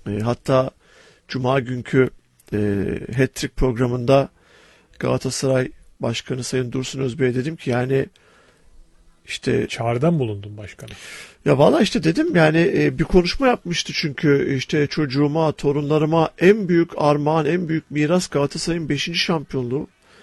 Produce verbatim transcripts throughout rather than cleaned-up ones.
E, hatta Cuma günkü e, Hat-Trick programında Galatasaray Başkanı Sayın Dursun Özbey'e dedim ki yani işte çağrıdan bulundum başkanım. Ya valla işte dedim yani e, bir konuşma yapmıştı çünkü işte çocuğuma, torunlarıma en büyük armağan, en büyük miras Galatasaray'ın beşinci şampiyonluğu.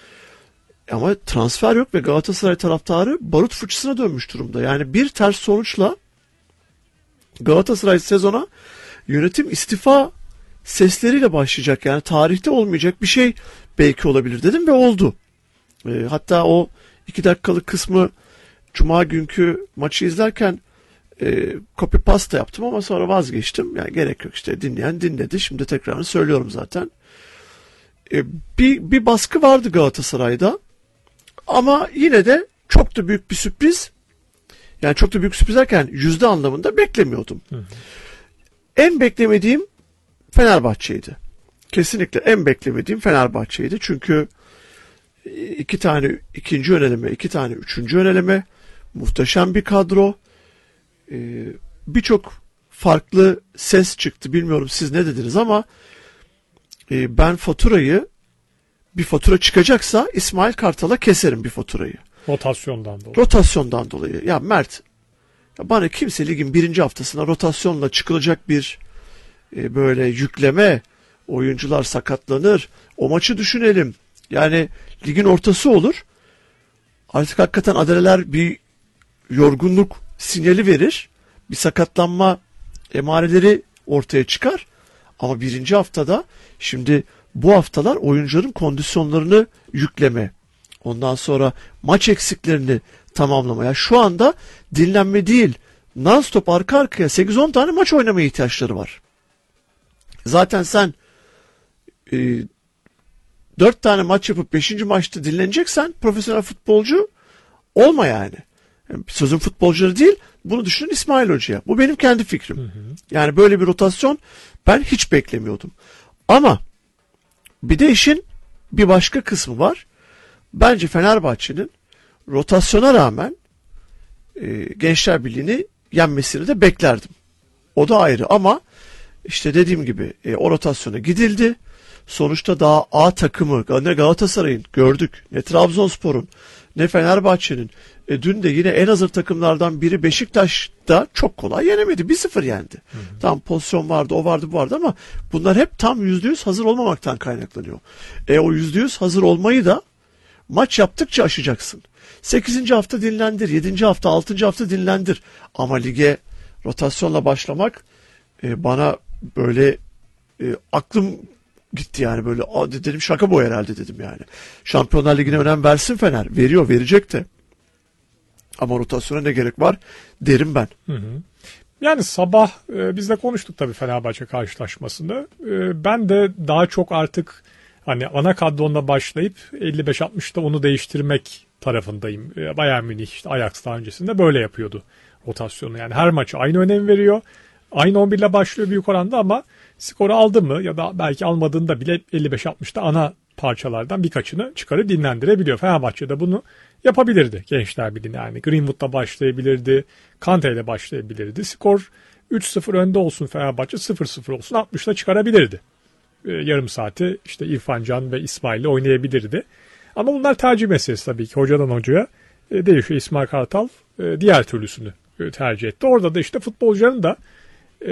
Ama transfer yok ve Galatasaray taraftarı barut fıçısına dönmüş durumda. Yani bir ters sonuçla Galatasaray sezona yönetim istifa sesleriyle başlayacak. Yani tarihte olmayacak bir şey belki olabilir dedim ve oldu. E, hatta o iki dakikalık kısmı Cuma günkü maçı izlerken e, copy pasta yaptım ama sonra vazgeçtim. Yani gerek yok işte dinleyen dinledi. Şimdi tekrarını söylüyorum zaten. E, bir, bir baskı vardı Galatasaray'da. Ama yine de çok da büyük bir sürpriz. Yani çok da büyük sürpriz derken yüzde anlamında beklemiyordum. Hı hı. En beklemediğim Fenerbahçe'ydi. Kesinlikle en beklemediğim Fenerbahçe'ydi. Çünkü iki tane ikinci öneleme, iki tane üçüncü öneleme, muhteşem bir kadro. Ee, Birçok farklı ses çıktı. Bilmiyorum siz ne dediniz ama e, ben faturayı bir fatura çıkacaksa İsmail Kartal'a keserim bir faturayı. Rotasyondan dolayı. Rotasyondan dolayı. Ya Mert, ya bana kimse ligin birinci haftasına rotasyonla çıkılacak bir e, böyle yükleme, oyuncular sakatlanır, o maçı düşünelim. Yani ligin ortası olur. Artık hakikaten adaleler bir yorgunluk sinyali verir. Bir sakatlanma emareleri ortaya çıkar. Ama birinci haftada şimdi bu haftalar oyuncuların kondisyonlarını yükleme. Ondan sonra maç eksiklerini tamamlamaya. Şu anda dinlenme değil, non-stop arka arkaya sekiz on tane maç oynamaya ihtiyaçları var. Zaten sen e, dört tane maç yapıp beşinci maçta dinleneceksen profesyonel futbolcu olma yani. Sözün futbolcuları değil, bunu düşünün İsmail Hoca'ya. Bu benim kendi fikrim. Hı hı. Yani böyle bir rotasyon ben hiç beklemiyordum. Ama bir de işin bir başka kısmı var. Bence Fenerbahçe'nin rotasyona rağmen e, Gençler Birliği'ni yenmesini de beklerdim. O da ayrı ama işte dediğim gibi e, o rotasyona gidildi. Sonuçta daha A takımı ne Galatasaray'ın gördük, ne Trabzonspor'un, ne Fenerbahçe'nin. E, dün de yine en hazır takımlardan biri Beşiktaş'ta çok kolay yenemedi. bir sıfır yendi. Hı hı. Tam pozisyon vardı, o vardı, bu vardı ama bunlar hep tam yüzde yüz hazır olmamaktan kaynaklanıyor. E o yüzde yüz hazır olmayı da maç yaptıkça aşacaksın. sekizinci hafta dinlendir, yedinci hafta, altıncı hafta dinlendir. Ama lige rotasyonla başlamak e, bana böyle e, aklım gitti yani böyle dedim şaka bu herhalde dedim yani. Şampiyonlar Ligi'ne önem versin Fener. Veriyor, verecek de. Ama rotasyona ne gerek var derim ben. Hı hı. Yani sabah e, biz de konuştuk tabii Fenerbahçe karşılaşmasında. E, ben de daha çok artık hani ana kadronla başlayıp elli beş altmışta onu değiştirmek tarafındayım. E, Bayern Münih işte Ajax daha öncesinde böyle yapıyordu rotasyonu. Yani her maçı aynı önem veriyor. Aynı on bir ile başlıyor büyük oranda ama skoru aldı mı ya da belki almadığında bile elli beş altmışta ana parçalardan birkaçını çıkarıp dinlendirebiliyor. Fenerbahçe de bunu yapabilirdi Gençler Birliği'ne. Yani Greenwood'la başlayabilirdi, Kante ile başlayabilirdi. Skor üç sıfır önde olsun Fenerbahçe, sıfır sıfır olsun altmışta çıkarabilirdi. Ee, yarım saati işte İrfan Can ve İsmail'le oynayabilirdi. Ama bunlar tercih meselesi tabii ki hocadan hocaya e, değişiyor. İsmail Kartal e, diğer türlüsünü e, tercih etti. Orada da işte futbolcuların da e,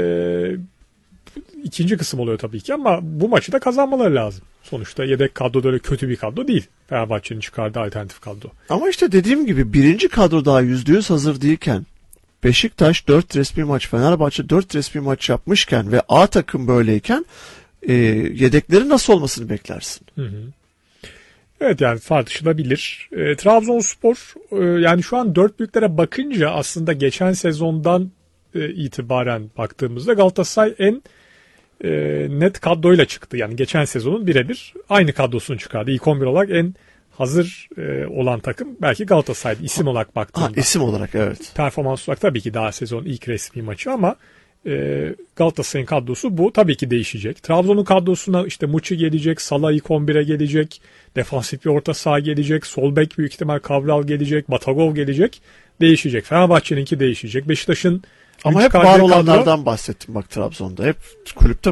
ikinci kısım oluyor tabii ki ama bu maçı da kazanmaları lazım. Sonuçta yedek kadro da öyle kötü bir kadro değil. Fenerbahçe'nin çıkardığı alternatif kadro. Ama işte dediğim gibi birinci kadro daha yüzde yüz hazır değilken Beşiktaş dört resmi maç, Fenerbahçe dört resmi maç yapmışken ve A takım böyleyken e, yedeklerin nasıl olmasını beklersin? Hı hı. Evet yani tartışılabilir. E, Trabzonspor e, yani şu an dört büyüklere bakınca aslında geçen sezondan e, itibaren baktığımızda Galatasaray en e, net kadroyla çıktı. Yani geçen sezonun birebir aynı kadrosunu çıkardı. İlk on bir olarak en hazır e, olan takım belki Galatasaray'dı isim olarak baktığımda. Ha, isim olarak evet. Performans olarak tabii ki daha sezon ilk resmi maçı ama e, Galatasaray'ın kadrosu bu. Tabii ki değişecek. Trabzon'un kadrosuna işte Muçi gelecek, Salah ilk on bire gelecek, defansif bir orta saha gelecek, sol bek büyük ihtimal Kavral gelecek, Batagov gelecek. Değişecek. Fenerbahçe'ninki değişecek. Beşiktaş'ın ama hep var olanlardan bahsettim bak Trabzon'da. Hep kulüpte